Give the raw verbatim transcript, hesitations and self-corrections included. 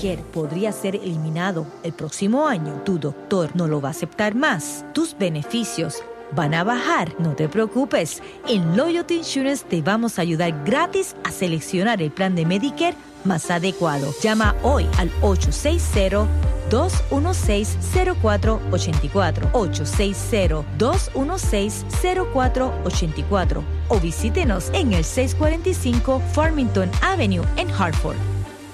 Medicare podría ser eliminado el próximo año, tu doctor no lo va a aceptar más, tus beneficios van a bajar. No te preocupes, en Loyalty Insurance te vamos a ayudar gratis a seleccionar el plan de Medicare más adecuado. Llama hoy al ocho seis cero, dos uno seis, cero cuatro ocho cuatro, ocho seis cero, dos uno seis, cero cuatro ocho cuatro o visítenos en el seiscientos cuarenta y cinco Farmington Avenue en Hartford.